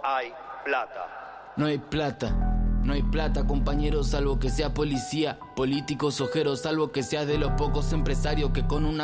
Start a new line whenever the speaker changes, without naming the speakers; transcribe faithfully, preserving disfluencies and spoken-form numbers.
hay plata.
No hay plata, no hay plata, compañero, salvo que sea policía, políticos ojeros, salvo que seas de los pocos empresarios que con una